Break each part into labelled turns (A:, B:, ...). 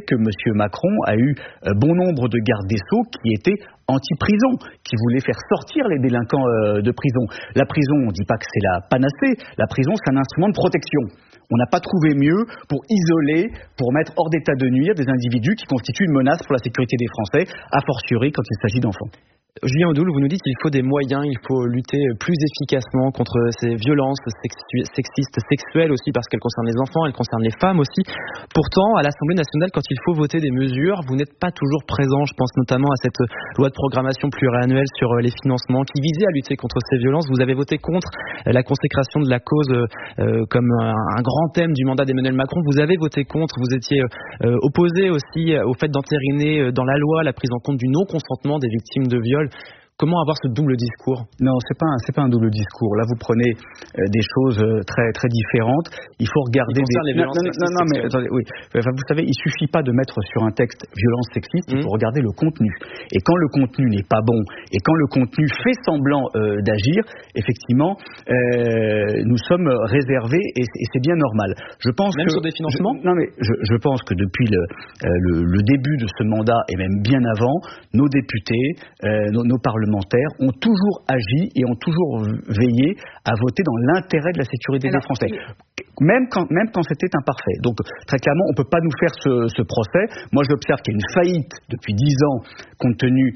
A: que M. Macron a eu bon nombre de gardes des Sceaux qui étaient anti-prison, qui voulaient faire sortir les délinquants de prison. La prison, on ne dit pas que c'est la panacée, la prison c'est un instrument de protection. On n'a pas trouvé mieux pour isoler, pour mettre hors d'état de nuire des individus qui constituent une menace pour la sécurité des Français, a fortiori quand il s'agit d'enfants.
B: Julien Audoul, vous nous dites qu'il faut des moyens, il faut lutter plus efficacement contre ces violences sexistes, sexuelles aussi, parce qu'elles concernent les enfants, elles concernent les femmes aussi. Pourtant, à l'Assemblée nationale, quand il faut voter des mesures, vous n'êtes pas toujours présent. Je pense notamment à cette loi de programmation pluriannuelle sur les financements qui visait à lutter contre ces violences. Vous avez voté contre la consécration de la cause comme un grand thème du mandat d'Emmanuel Macron. Vous avez voté contre, vous étiez opposé aussi au fait d'entériner dans la loi la prise en compte du non-consentement des victimes de viol. Comment avoir ce double discours ?
A: Non, c'est pas un double discours. Là, vous prenez des choses très très différentes. Il faut regarder
B: les violences sexistes.
A: Non, mais attendez, oui. Enfin, vous savez, il suffit pas de mettre sur un texte violence sexiste. Il faut regarder le contenu. Et quand le contenu n'est pas bon, et quand le contenu fait semblant d'agir, effectivement, nous sommes réservés et c'est bien normal. Je pense
B: même sur des financements.
A: Je pense que depuis le début de ce mandat et même bien avant, nos députés, nos parlementaires ont toujours agi et ont toujours veillé à voter dans l'intérêt de la sécurité des Français. Même quand c'était imparfait. Donc, très clairement, on ne peut pas nous faire ce procès. Moi, j'observe qu'il y a une faillite depuis 10 ans, compte tenu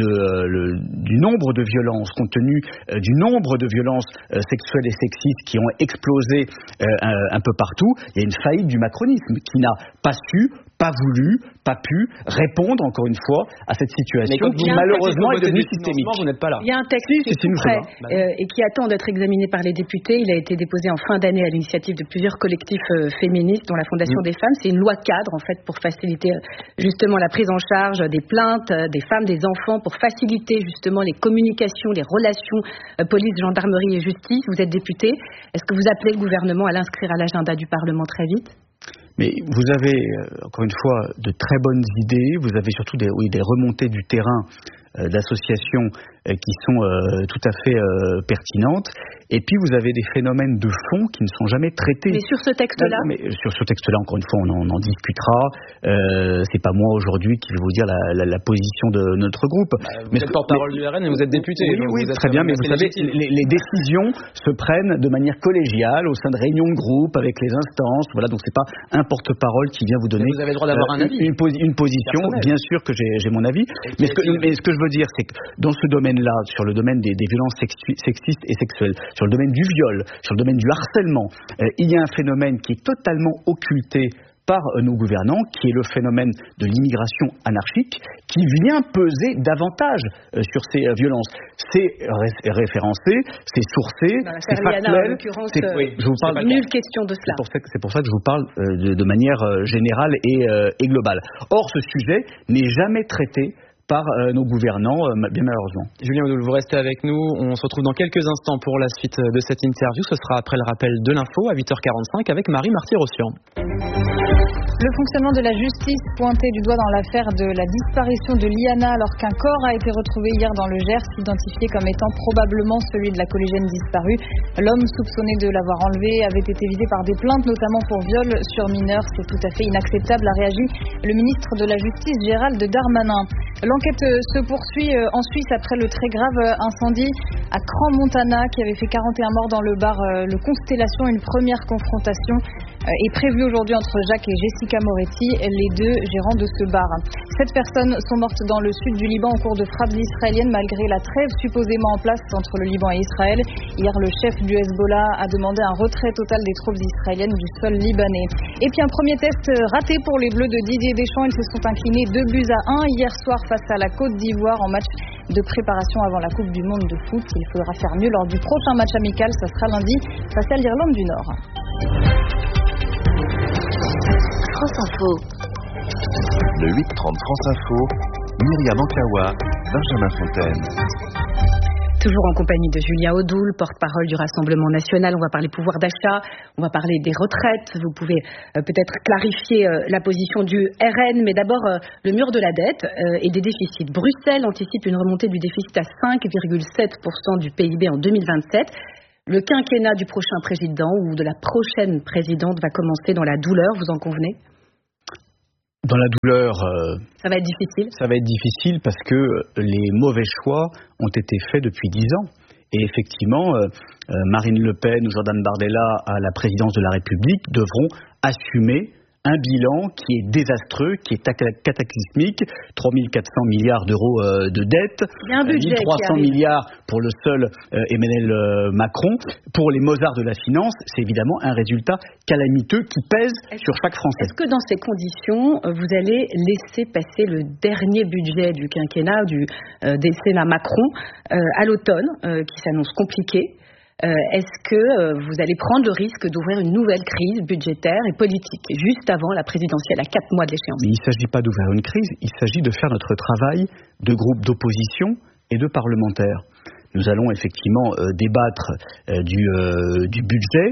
A: du nombre de violences, compte tenu du nombre de violences sexuelles et sexistes qui ont explosé un peu partout. Il y a une faillite du macronisme qui n'a pas su, pas voulu, pas pu répondre, encore une fois, à cette situation qui, malheureusement, est devenue systémique.
B: Vous n'êtes pas là.
C: Il y a un texte qui est tout prêt et qui attend d'être examiné par les députés. Il a été déposé en fin d'année à l'initiative de plusieurs collectifs féministes, dont la Fondation des femmes. C'est une loi cadre, en fait, pour faciliter justement la prise en charge des plaintes des femmes, des enfants, pour faciliter justement les communications, les relations police, gendarmerie et justice. Vous êtes député. Est-ce que vous appelez le gouvernement à l'inscrire à l'agenda du Parlement très vite ?
A: Mais vous avez, encore une fois, de très bonnes idées. Vous avez surtout des remontées du terrain d'associations qui sont tout à fait pertinentes. Et puis vous avez des phénomènes de fond qui ne sont jamais traités.
C: Mais sur ce texte-là
A: sur ce texte-là, encore une fois, on en discutera. C'est pas moi aujourd'hui qui vais vous dire la position de notre groupe.
B: Vous êtes porte-parole du RN et vous êtes député.
A: Oui, très bien, mais vous savez, les décisions se prennent de manière collégiale au sein de réunions de groupe avec les instances. Voilà, donc c'est pas un porte-parole qui vient vous donner.
B: Vous avez le droit d'avoir un avis.
A: Une position. Personnel. Bien sûr que j'ai mon avis. Mais ce que je veux dire, c'est que dans ce domaine-là, sur le domaine des violences sexistes et sexuelles, sur le domaine du viol, sur le domaine du harcèlement, il y a un phénomène qui est totalement occulté par nos gouvernants, qui est le phénomène de l'immigration anarchique, qui vient peser davantage sur ces violences. C'est référencé, c'est sourcé, c'est factuel.
C: Je vous parle nulle question de cela.
A: C'est pour ça que je vous parle de manière générale et globale. Or, ce sujet n'est jamais traité par nos gouvernants, bien malheureusement.
B: Julien Audoul, vous restez avec nous. On se retrouve dans quelques instants pour la suite de cette interview. Ce sera après le rappel de l'info à 8h45 avec Marie Marty-Rossian.
D: Le fonctionnement de la justice pointé du doigt dans l'affaire de la disparition de Liana alors qu'un corps a été retrouvé hier dans le Gers, identifié comme étant probablement celui de la collégienne disparue. L'homme soupçonné de l'avoir enlevée avait été visé par des plaintes, notamment pour viol sur mineurs. C'est tout à fait inacceptable, a réagi le ministre de la Justice, Gérald Darmanin. L'enquête se poursuit en Suisse après le très grave incendie à Crans-Montana qui avait fait 41 morts dans le bar Le Constellation. Une première confrontation est prévue aujourd'hui entre Jacques et Jessica Moretti, les deux gérants de ce bar. 7 personnes sont mortes dans le sud du Liban au cours de frappes israéliennes malgré la trêve supposément en place entre le Liban et Israël. Hier, le chef du Hezbollah a demandé un retrait total des troupes israéliennes du sol libanais. Et puis un premier test raté pour les Bleus de Didier Deschamps. Ils se sont inclinés 2-1 hier soir face à la Côte d'Ivoire en match de préparation avant la Coupe du Monde de foot. Il faudra faire mieux lors du prochain match amical. Ça sera lundi face à l'Irlande du Nord.
E: France Info. Le 8h30 France Info, Myriam Ankawa, Benjamin Fontaine.
C: Toujours en compagnie de Julien Audoul, porte-parole du Rassemblement National. On va parler pouvoir d'achat, on va parler des retraites. Vous pouvez peut-être clarifier la position du RN, mais d'abord le mur de la dette et des déficits. Bruxelles anticipe une remontée du déficit à 5,7% du PIB en 2027. Le quinquennat du prochain président ou de la prochaine présidente va commencer dans la douleur, vous en convenez ?
A: Dans la douleur,
C: ça va être difficile.
A: Ça va être difficile parce que les mauvais choix ont été faits depuis 10 ans. Et effectivement, Marine Le Pen ou Jordan Bardella à la présidence de la République devront assumer un bilan qui est désastreux, qui est cataclysmique, 3 400 milliards d'euros de dette, 1 300 milliards pour le seul Emmanuel Macron. Pour les Mozart de la finance, c'est évidemment un résultat calamiteux qui pèse sur chaque Français.
C: Est-ce que dans ces conditions, vous allez laisser passer le dernier budget du quinquennat des Sénats Macron à l'automne, qui s'annonce compliqué? Est-ce que vous allez prendre le risque d'ouvrir une nouvelle crise budgétaire et politique, juste avant la présidentielle, à 4 mois de l'échéance?
A: Mais il ne s'agit pas d'ouvrir une crise, il s'agit de faire notre travail de groupe d'opposition et de parlementaires. Nous allons effectivement débattre du budget.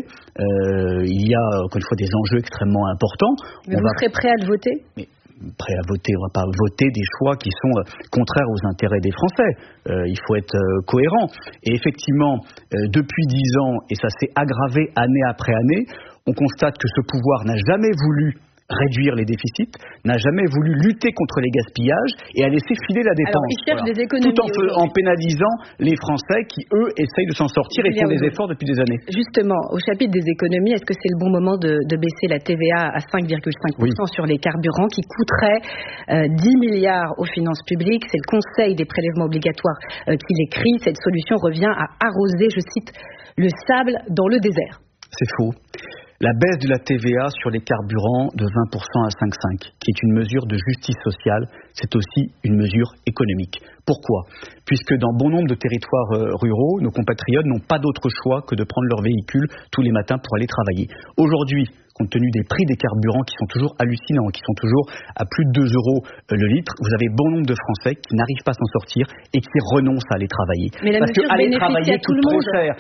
A: Il y a, encore une fois, des enjeux extrêmement importants.
C: Mais vous serez prêt à le voter?
A: Prêt à voter, on ne va pas voter des choix qui sont contraires aux intérêts des Français. Il faut être cohérent. Et effectivement, depuis 10 ans, et ça s'est aggravé année après année, on constate que ce pouvoir n'a jamais voulu réduire les déficits, n'a jamais voulu lutter contre les gaspillages et a laissé filer la dépense.
C: Alors, ils cherchent des économies
A: tout en pénalisant les Français qui, eux, essayent de s'en sortir et font des efforts depuis des années.
C: Justement, au chapitre des économies, est-ce que c'est le bon moment de baisser la TVA à 5,5% sur les carburants qui coûterait 10 milliards aux finances publiques? C'est le Conseil des prélèvements obligatoires qui l'écrit. Cette solution revient à arroser, je cite, le sable dans le désert.
A: C'est faux. La baisse de la TVA sur les carburants de 20% à 5,5%, qui est une mesure de justice sociale, c'est aussi une mesure économique. Pourquoi ? Puisque dans bon nombre de territoires ruraux, nos compatriotes n'ont pas d'autre choix que de prendre leur véhicule tous les matins pour aller travailler. Aujourd'hui, compte tenu des prix des carburants qui sont toujours hallucinants, qui sont toujours à plus de 2 € le litre, vous avez bon nombre de Français qui n'arrivent pas à s'en sortir et qui renoncent à aller travailler.
C: Mais la
A: parce que aller travailler
C: coûte
A: trop cher.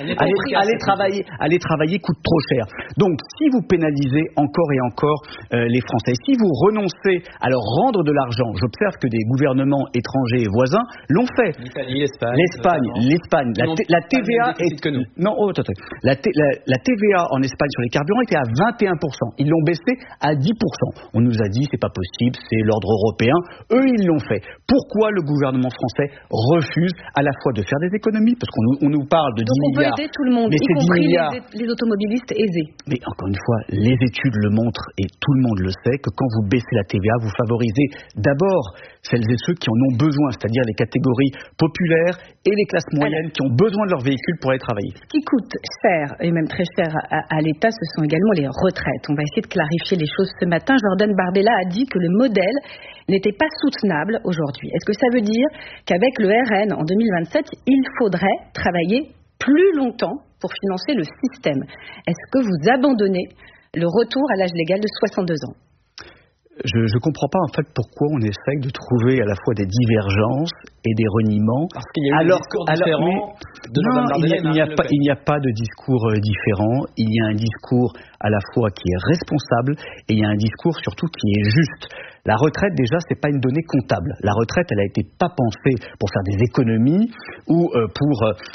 A: Aller travailler coûte trop cher. Donc, si vous pénalisez encore et encore les Français, si vous renoncez à leur rendre de l'argent, j'observe que des gouvernements étrangers et voisins l'ont fait.
B: L'Italie,
A: l'Espagne. La TVA est que nous. Non, attends. La TVA en Espagne sur les carburants était à 21%. Ils l'ont baissé à 10%. On nous a dit c'est pas possible, c'est l'ordre européen. Eux, ils l'ont fait. Pourquoi le gouvernement français refuse à la fois de faire des économies, parce qu'on nous parle de 10 milliards.
C: Donc on peut aider tout le monde, y compris les automobilistes aisés.
A: Mais encore une fois, les études le montrent et tout le monde le sait que quand vous baissez la TVA, vous favorisez d'abord celles et ceux qui en ont besoin, c'est-à-dire les catégories populaires et les classes moyennes qui ont besoin de leur véhicule pour aller travailler.
C: Ce qui coûte cher, et même très cher à l'État, ce sont également les retraites. On va essayer de clarifier les choses ce matin. Jordan Bardella a dit que le modèle n'était pas soutenable aujourd'hui. Est-ce que ça veut dire qu'avec le RN en 2027, il faudrait travailler plus longtemps pour financer le système? Est-ce que vous abandonnez le retour à l'âge légal de 62 ans?
A: Je ne comprends pas en fait pourquoi on essaye de trouver à la fois des divergences et des reniements.
B: Parce qu'il y a eu des discours différents de Jordan Bardella.
A: Il n'y a pas de discours différent. Il y a un discours à la fois qui est responsable et il y a un discours surtout qui est juste. La retraite, déjà, c'est pas une donnée comptable. La retraite, elle a été pas pensée pour faire des économies ou pour,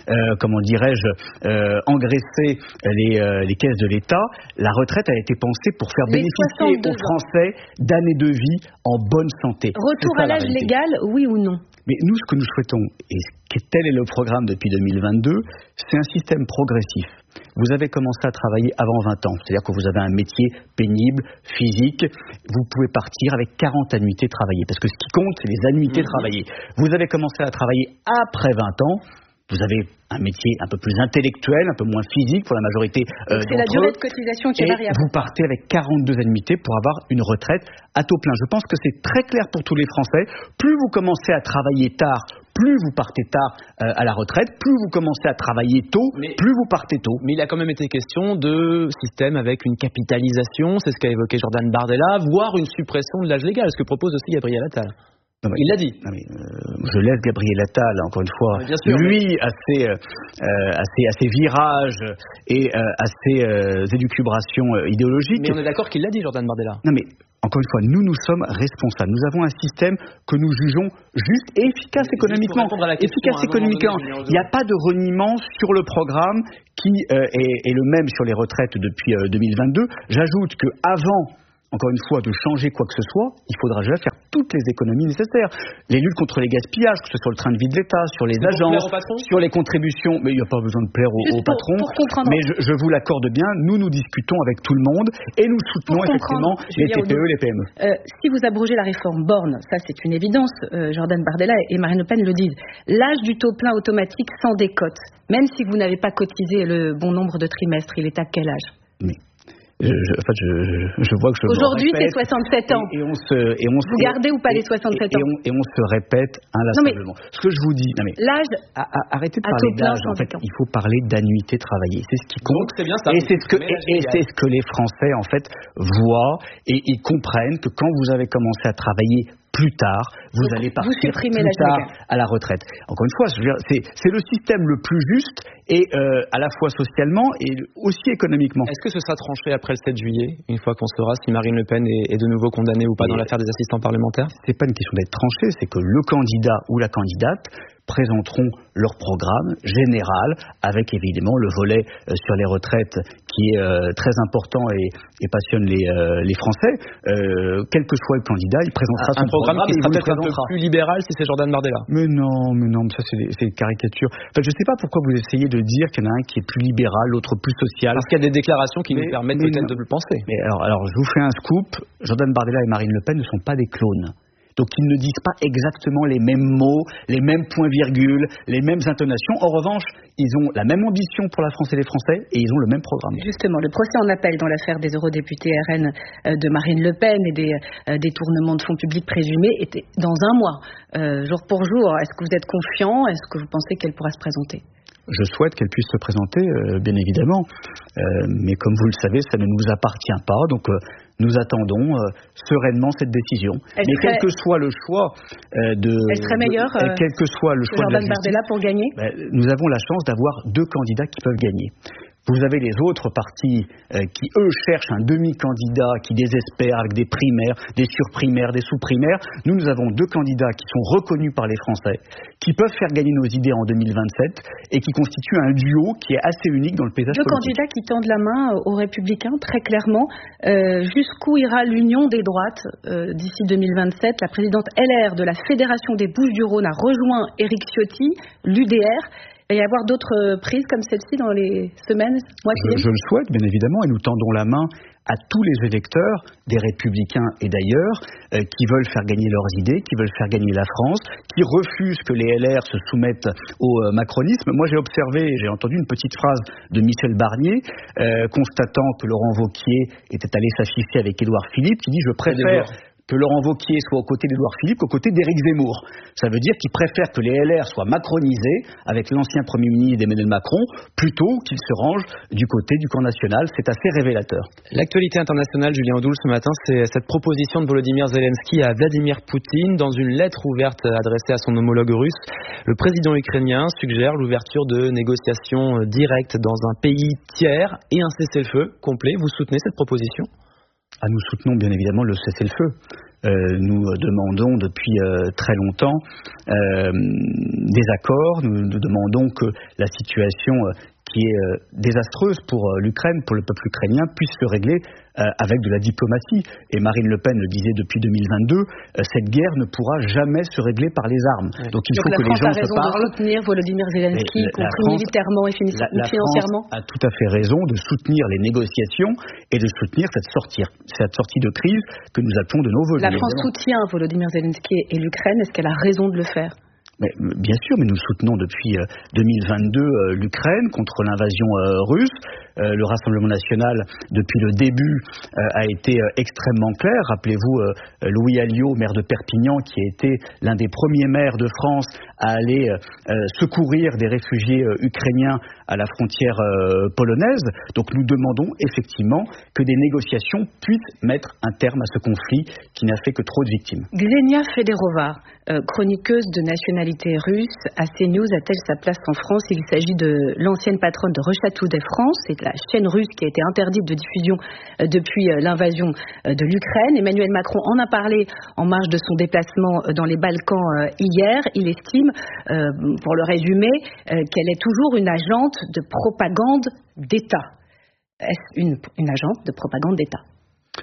A: engraisser les caisses de l'État. La retraite a été pensée pour faire bénéficier aux Français d'années de vie en bonne santé.
C: Retour à l'âge légal, oui ou non?
A: Mais nous, ce que nous souhaitons, et tel est le programme depuis 2022, c'est un système progressif. Vous avez commencé à travailler avant 20 ans, c'est-à-dire que vous avez un métier pénible, physique, vous pouvez partir avec 40 annuités travaillées, parce que ce qui compte, c'est les annuités travaillées. Vous avez commencé à travailler après 20 ans, vous avez un métier un peu plus intellectuel, un peu moins physique pour la majorité d'entre eux.
C: C'est la durée de cotisation qui est variable.
A: Vous partez avec 42 annuités pour avoir une retraite à taux plein. Je pense que c'est très clair pour tous les Français. Plus vous commencez à travailler tard, plus vous partez tard à la retraite, plus vous commencez à travailler tôt, plus vous partez tôt.
B: Mais il a quand même été question de système avec une capitalisation, c'est ce qu'a évoqué Jordan Bardella, voire une suppression de l'âge légal, ce que propose aussi Gabriel Attal. Il l'a dit.
A: Je laisse Gabriel Attal, encore une fois, lui, à ses virages et à ses élucubrations idéologiques.
B: Mais on est d'accord qu'il l'a dit, Jordan Bardella.
A: Non mais, encore une fois, nous sommes responsables. Nous avons un système que nous jugeons juste et efficace économiquement. Il n'y a pas de reniement sur le programme qui est le même sur les retraites depuis 2022. J'ajoute qu'avant encore une fois, de changer quoi que ce soit, il faudra déjà faire toutes les économies nécessaires. Les luttes contre les gaspillages, que ce soit le train de vie de l'État, sur les agences, sur les contributions, mais il n'y a pas besoin de plaire aux patrons. Mais je vous l'accorde bien, nous discutons avec tout le monde et nous soutenons effectivement les TPE, les PME.
C: Si vous abrogez la réforme Borne, ça c'est une évidence, Jordan Bardella et Marine Le Pen le disent, l'âge du taux plein automatique sans décote, même si vous n'avez pas cotisé le bon nombre de trimestres, il est à quel âge?
A: Je vois que je
C: aujourd'hui c'est 67 ans. Vous gardez ou pas les 67 ans?
A: Et on se répète inlassablement. Ce que je vous dis,
C: l'âge.
A: Arrêtez de parler d'âge. En fait, il faut parler d'annuité travaillée. C'est ce qui compte.
B: C'est bien ça.
A: Et c'est ce que les Français en fait voient et ils comprennent que quand vous avez commencé à travailler plus tard, vous allez partir plus tard à la retraite. Encore une fois, c'est le système le plus juste et à la fois socialement et aussi économiquement.
B: Est-ce que ce sera tranché après le 7 juillet, une fois qu'on saura si Marine Le Pen est de nouveau condamnée ou pas dans l'affaire des assistants parlementaires?
A: C'est pas une question d'être tranché, c'est que le candidat ou la candidate présenteront leur programme général avec évidemment le volet sur les retraites qui est très important et passionne les Français. Quel que soit le candidat, il présentera son programme
B: qui sera peut-être un peu plus libéral si c'est Jordan Bardella.
A: Mais non, ça c'est une caricature. En fait, je ne sais pas pourquoi vous essayez de dire qu'il y en a un qui est plus libéral, l'autre plus social.
B: Parce qu'il y a des déclarations qui nous permettent peut-être de le penser.
A: Mais alors, je vous fais un scoop. Jordan Bardella et Marine Le Pen ne sont pas des clones. Donc ils ne disent pas exactement les mêmes mots, les mêmes points-virgules, les mêmes intonations. En revanche, ils ont la même ambition pour la France et les Français et ils ont le même programme.
C: Justement, le procès en appel dans l'affaire des eurodéputés RN de Marine Le Pen et des détournements de fonds publics présumés était dans un mois, jour pour jour. Est-ce que vous êtes confiant? Est-ce que vous pensez qu'elle pourra se présenter?
A: Je souhaite qu'elle puisse se présenter, bien évidemment. Mais comme vous le savez, ça ne nous appartient pas. Donc nous attendons sereinement cette décision. Mais quel que soit le choix
C: elle serait meilleure
A: quel que soit le choix de
C: Jordan Bardella pour gagner,
A: nous avons la chance d'avoir deux candidats qui peuvent gagner. Vous avez les autres partis qui, eux, cherchent un demi-candidat, qui désespèrent avec des primaires, des surprimaires, des sous-primaires. Nous avons deux candidats qui sont reconnus par les Français, qui peuvent faire gagner nos idées en 2027 et qui constituent un duo qui est assez unique dans le paysage politique.
C: Deux candidats qui tendent la main aux Républicains, très clairement. Jusqu'où ira l'union des droites d'ici 2027? La présidente LR de la Fédération des Bouches-du-Rhône a rejoint Éric Ciotti, l'UDR. Il va y avoir d'autres prises comme celle-ci dans les semaines, mois qui viennent?
A: Je le souhaite, bien évidemment, et nous tendons la main à tous les électeurs, des Républicains et d'ailleurs, qui veulent faire gagner leurs idées, qui veulent faire gagner la France, qui refusent que les LR se soumettent au macronisme. Moi, j'ai observé, j'ai entendu une petite phrase de Michel Barnier, constatant que Laurent Wauquiez était allé s'afficher avec Édouard Philippe, qui dit « Je préfère que Laurent Wauquiez soit aux côtés d'Édouard Philippe qu'aux côtés d'Éric Zemmour ». Ça veut dire qu'il préfère que les LR soient macronisés avec l'ancien Premier ministre Emmanuel Macron plutôt qu'ils se rangent du côté du camp national. C'est assez révélateur.
B: L'actualité internationale, Julien Audoul, ce matin, c'est cette proposition de Volodymyr Zelensky à Vladimir Poutine. Dans une lettre ouverte adressée à son homologue russe, le président ukrainien suggère l'ouverture de négociations directes dans un pays tiers et un cessez-le-feu complet. Vous soutenez cette proposition ?
A: Nous soutenons bien évidemment le cessez-le-feu. Nous demandons depuis très longtemps des accords. Nous demandons que la situation qui est désastreuse pour l'Ukraine, pour le peuple ukrainien, puisse se régler avec de la diplomatie. Et Marine Le Pen le disait depuis 2022, cette guerre ne pourra jamais se régler par les armes. Donc il faut que les gens se parlent.
C: La France a raison de soutenir Volodymyr Zelensky, y compris militairement et financièrement.
A: La France a tout à fait raison de soutenir les négociations et de soutenir cette sortie de crise que nous appelons de nos voeux.
C: La France soutient Volodymyr Zelensky et l'Ukraine. Est-ce qu'elle a raison de le faire ?
A: Bien sûr, mais nous soutenons depuis 2022 l'Ukraine contre l'invasion russe. Le Rassemblement national, depuis le début, a été extrêmement clair. Rappelez-vous Louis Alliot, maire de Perpignan, qui a été l'un des premiers maires de France à aller secourir des réfugiés ukrainiens à la frontière polonaise. Donc nous demandons effectivement que des négociations puissent mettre un terme à ce conflit qui n'a fait que trop de victimes.
C: Xenia Federova, chroniqueuse de nationalité russe, à CNews a-t-elle sa place en France? Il s'agit de l'ancienne patronne de Russia Today France, c'est la chaîne russe qui a été interdite de diffusion depuis l'invasion de l'Ukraine. Emmanuel Macron en a parlé en marge de son déplacement dans les Balkans hier. Il estime, pour le résumer, qu'elle est toujours une agente de propagande d'État. Est-ce une agente de propagande d'État?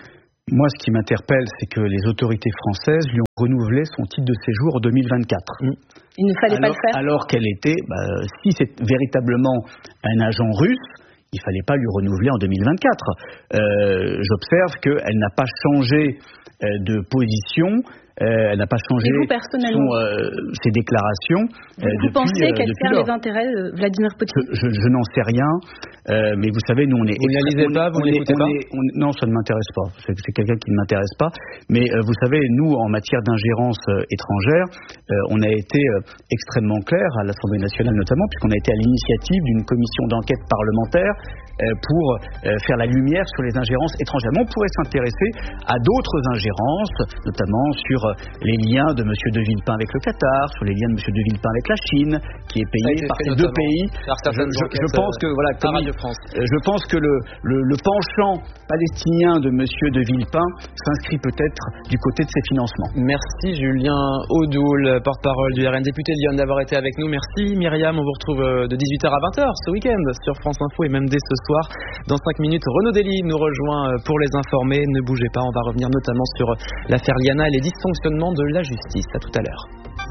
A: Moi, ce qui m'interpelle, c'est que les autorités françaises lui ont renouvelé son titre de séjour en 2024.
C: Il ne fallait pas le faire.
A: Alors qu'elle était, si c'est véritablement un agent russe, il ne fallait pas lui renouveler en 2024. J'observe qu'elle n'a pas changé de position. Elle n'a pas changé ses déclarations.
C: Vous pensez qu'elle sert les intérêts de Vladimir Poutine?
A: Je n'en sais rien, mais vous savez, nous on est...
B: Vous ne la lisez pas, vous n'écoutez pas?
A: Non, ça ne m'intéresse pas. C'est quelqu'un qui ne m'intéresse pas. Mais vous savez, nous, en matière d'ingérence étrangère, on a été extrêmement clair, à l'Assemblée nationale notamment, puisqu'on a été à l'initiative d'une commission d'enquête parlementaire pour faire la lumière sur les ingérences étrangères. Mais on pourrait s'intéresser à d'autres ingérences, notamment sur les liens de M. de Villepin avec le Qatar, sur les liens de M. de Villepin avec la Chine, qui est payé par ces deux pays. Je pense que je pense que le penchant palestinien de M. de Villepin s'inscrit peut-être du côté de ses financements.
B: Merci Julien Audoul, porte-parole du RN, député de Lyon, d'avoir été avec nous. Merci Myriam, on vous retrouve de 18h à 20h ce week-end sur France Info et même dès ce soir. Dans 5 minutes, Renaud Dely nous rejoint pour les informer. Ne bougez pas, on va revenir notamment sur l'affaire Liana et les dysfonctionnements de la justice. À tout à l'heure.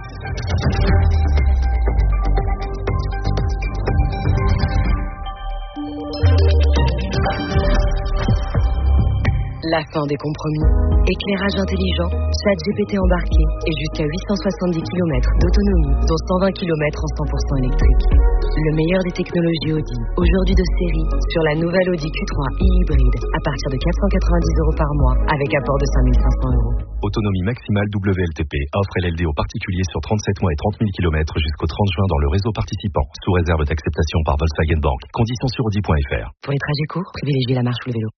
F: La fin des compromis. Éclairage intelligent, ChatGPT embarqué et jusqu'à 870 km d'autonomie, dont 120 km en 100% électrique. Le meilleur des technologies Audi, aujourd'hui de série, sur la nouvelle Audi Q3 e-hybride, à partir de 490 € par mois, avec apport de 5 500 €.
G: Autonomie maximale WLTP. Offre LLD aux particuliers sur 37 mois et 30 000 km jusqu'au 30 juin dans le réseau participant, sous réserve d'acceptation par Volkswagen Bank. Conditions sur Audi.fr.
F: Pour les trajets courts, privilégiez la marche ou le vélo.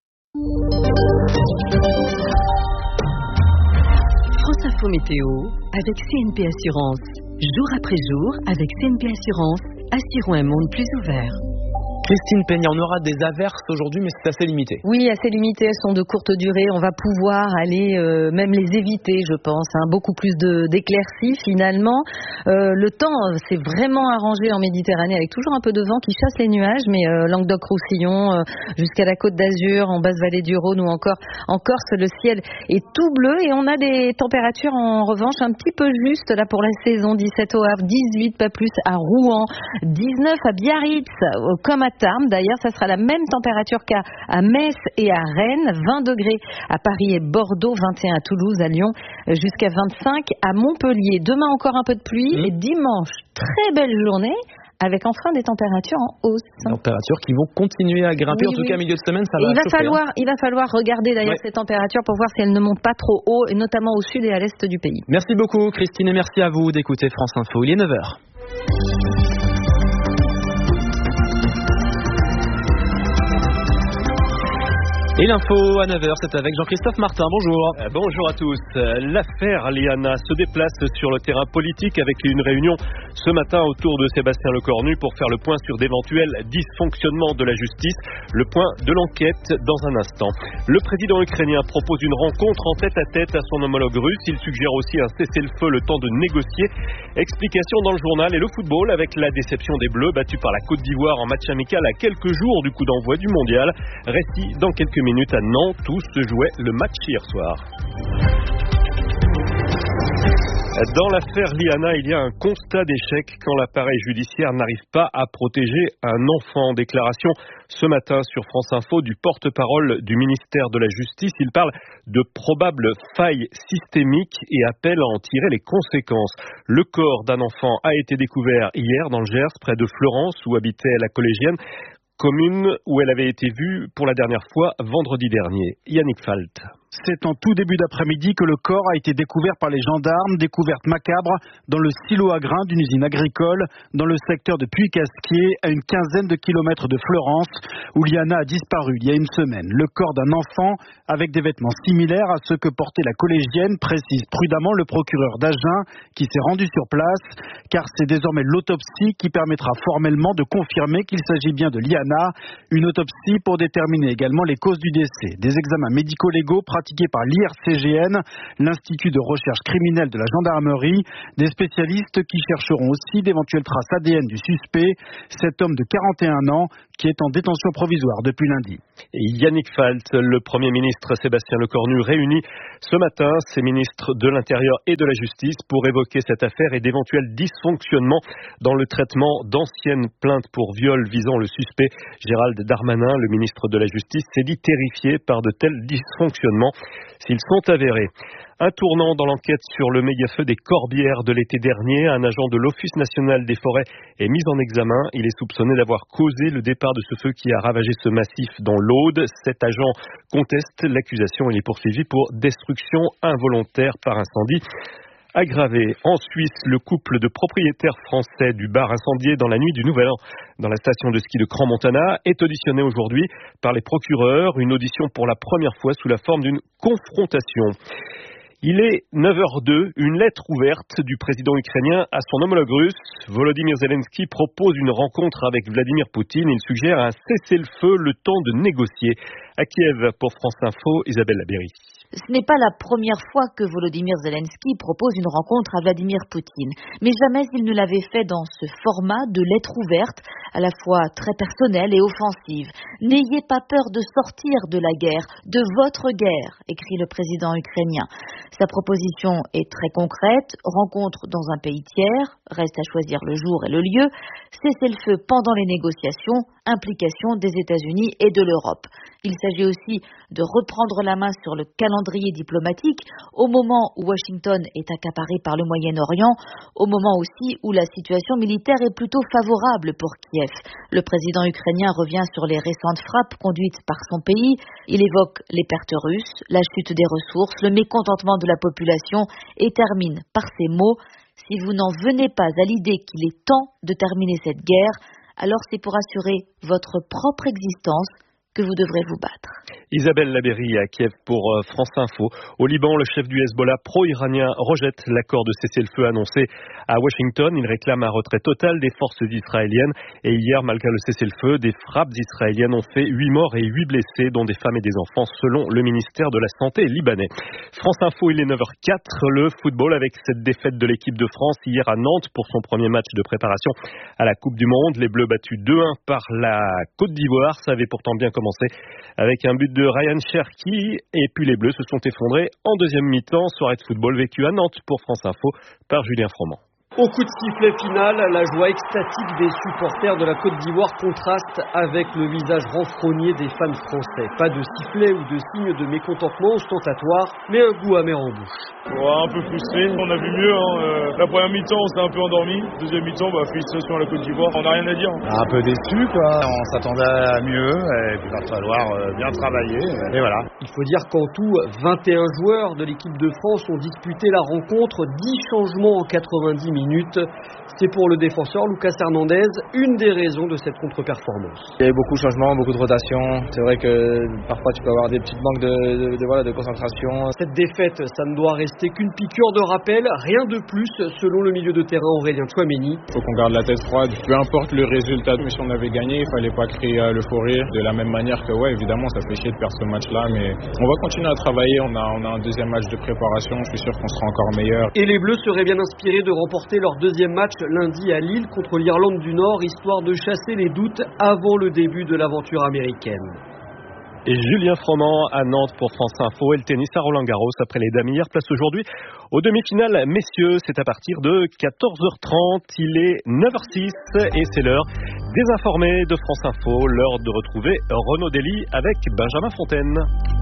F: France Info Météo avec CNP Assurance. Jour après jour, avec CNP Assurance, assurons un monde plus ouvert.
B: Christine Peña, on aura des averses aujourd'hui, mais c'est assez limité.
C: Oui, assez limité, elles sont de courte durée. On va pouvoir aller même les éviter, je pense. Beaucoup plus d'éclaircies finalement. Le temps s'est vraiment arrangé en Méditerranée avec toujours un peu de vent qui chasse les nuages, mais Languedoc-Roussillon jusqu'à la Côte d'Azur, en Basse-Vallée du Rhône ou encore en Corse, le ciel est tout bleu et on a des températures en revanche un petit peu justes là pour la saison. 17 au Havre, 18 pas plus à Rouen, 19 à Biarritz, comme à Tarbes. D'ailleurs, ça sera la même température qu'à Metz et à Rennes, 20 degrés à Paris et Bordeaux, 21 à Toulouse, à Lyon, jusqu'à 25 à Montpellier. Demain encore un peu de pluie et dimanche, très belle journée avec enfin des températures en hausse.
B: Des températures qui vont continuer à grimper, en tout cas milieu de semaine, ça va chauffer.
C: Il va falloir regarder d'ailleurs ces températures pour voir si elles ne montent pas trop haut, et notamment au sud et à l'est du pays.
B: Merci beaucoup Christine et merci à vous d'écouter France Info. Il est 9h. Et l'info à 9h, c'est avec Jean-Christophe Martin. Bonjour.
H: Bonjour à tous. L'affaire Liana se déplace sur le terrain politique avec une réunion ce matin autour de Sébastien Lecornu pour faire le point sur d'éventuels dysfonctionnements de la justice. Le point de l'enquête dans un instant. Le président ukrainien propose une rencontre en tête-à-tête à son homologue russe. Il suggère aussi un cessez-le-feu, le temps de négocier. Explication dans le journal et le football avec la déception des Bleus battus par la Côte d'Ivoire en match amical à quelques jours du coup d'envoi du mondial. Récit dans quelques minutes à Nantes où se jouait le match hier soir. Dans l'affaire Liana, il y a un constat d'échec quand l'appareil judiciaire n'arrive pas à protéger un enfant. Déclaration ce matin sur France Info du porte-parole du ministère de la Justice. Il parle de probables failles systémiques et appelle à en tirer les conséquences. Le corps d'un enfant a été découvert hier dans le Gers, près de Florence, où habitait la collégienne, commune où elle avait été vue pour la dernière fois vendredi dernier. Yannick Falt.
I: C'est en tout début d'après-midi que le corps a été découvert par les gendarmes, découverte macabre dans le silo à grains d'une usine agricole dans le secteur de Puy-Casquier, à une quinzaine de kilomètres de Florence, où Liana a disparu il y a une semaine. Le corps d'un enfant avec des vêtements similaires à ceux que portait la collégienne, précise prudemment le procureur d'Agen qui s'est rendu sur place, car c'est désormais l'autopsie qui permettra formellement de confirmer qu'il s'agit bien de Liana. Une autopsie pour déterminer également les causes du décès. Des examens médico-légaux pratiqués pratiquée par l'IRCGN, l'Institut de recherche criminelle de la gendarmerie. Des spécialistes qui chercheront aussi d'éventuelles traces ADN du suspect, cet homme de 41 ans qui est en détention provisoire depuis lundi.
H: Et Yannick Falt, le Premier ministre Sébastien Lecornu, réunit ce matin ses ministres de l'Intérieur et de la Justice pour évoquer cette affaire et d'éventuels dysfonctionnements dans le traitement d'anciennes plaintes pour viol visant le suspect. Gérald Darmanin, le ministre de la Justice, s'est dit terrifié par de tels dysfonctionnements s'ils sont avérés. Un tournant dans l'enquête sur le méga-feu des Corbières de l'été dernier. Un agent de l'Office national des forêts est mis en examen. Il est soupçonné d'avoir causé le départ de ce feu qui a ravagé ce massif dans l'Aude. Cet agent conteste l'accusation. Il est poursuivi pour destruction involontaire par incendie aggravé. En Suisse, le couple de propriétaires français du bar incendié dans la nuit du Nouvel An dans la station de ski de Crans-Montana est auditionné aujourd'hui par les procureurs. Une audition pour la première fois sous la forme d'une confrontation. Il est 9h02, une lettre ouverte du président ukrainien à son homologue russe. Volodymyr Zelensky propose une rencontre avec Vladimir Poutine. Il suggère un cessez-le-feu, le temps de négocier. À Kiev, pour France Info, Isabelle Labéry.
J: Ce n'est pas la première fois que Volodymyr Zelensky propose une rencontre à Vladimir Poutine. Mais jamais il ne l'avait fait dans ce format de lettre ouverte, à la fois très personnelle et offensive. N'ayez pas peur de sortir de la guerre, de votre guerre, écrit le président ukrainien. Sa proposition est très concrète, rencontre dans un pays tiers, reste à choisir le jour et le lieu, cessez-le-feu pendant les négociations, implication des États-Unis et de l'Europe. Il s'agit aussi de reprendre la main sur le calendrier diplomatique au moment où Washington est accaparé par le Moyen-Orient, au moment aussi où la situation militaire est plutôt favorable pour Kiev. Le président ukrainien revient sur les récentes frappes conduites par son pays. Il évoque les pertes russes, la chute des ressources, le mécontentement de la population et termine par ces mots « Si vous n'en venez pas à l'idée qu'il est temps de terminer cette guerre, alors c'est pour assurer votre propre existence que vous devrez vous battre. »
H: Isabelle Labéry à Kiev pour France Info. Au Liban, le chef du Hezbollah pro-iranien rejette l'accord de cessez-le-feu annoncé à Washington. Il réclame un retrait total des forces israéliennes. Et hier, malgré le cessez-le-feu, des frappes israéliennes ont fait 8 morts et 8 blessés, dont des femmes et des enfants, selon le ministère de la Santé libanais. France Info, il est 9h04. Le football avec cette défaite de l'équipe de France hier à Nantes pour son premier match de préparation à la Coupe du Monde. Les Bleus battus 2-1 par la Côte d'Ivoire. Ça avait pourtant bien commencé avec un but de Ryan Cherki, et puis les Bleus se sont effondrés en deuxième mi-temps. Soirée de football vécue à Nantes pour France Info par Julien Froment.
K: Au coup de sifflet final, la joie extatique des supporters de la Côte d'Ivoire contraste avec le visage renfrogné des fans français. Pas de sifflet ou de signe de mécontentement ostentatoire, mais un goût amer en bouche.
L: Ouais, un peu frustré, on a vu mieux. La première mi-temps, on s'est un peu endormi. Deuxième mi-temps, félicitations à la Côte d'Ivoire, on n'a rien à dire.
M: Un peu déçu, quoi. On s'attendait à mieux, et puis il va falloir bien travailler, et voilà.
K: Il faut dire qu'en tout, 21 joueurs de l'équipe de France ont disputé la rencontre, 10 changements en 90 minutes. C'est pour le défenseur Lucas Hernandez une des raisons de cette contre-performance.
N: Il y a eu beaucoup de changements, beaucoup de rotations. C'est vrai que parfois tu peux avoir des petites manques de concentration.
K: Cette défaite, ça ne doit rester qu'une piqûre de rappel, rien de plus selon le milieu de terrain Aurélien Tchouaméni.
O: Il faut qu'on garde la tête froide, peu importe le résultat. Mais si on avait gagné, il ne fallait pas crier à l'euphorie. De la même manière que évidemment ça fait chier de perdre ce match-là, mais on va continuer à travailler. On a un deuxième match de préparation, je suis sûr qu'on sera encore meilleur.
K: Et les Bleus seraient bien inspirés de remporter leur deuxième match lundi à Lille contre l'Irlande du Nord, histoire de chasser les doutes avant le début de l'aventure américaine.
H: Et Julien Froment à Nantes pour France Info. Et le tennis à Roland-Garros après les dames hier, place aujourd'hui aux demi-finales. Messieurs, c'est à partir de 14h30. Il est 9h06 et c'est l'heure des informés de France Info. L'heure de retrouver Renaud Dely avec Benjamin Fontaine.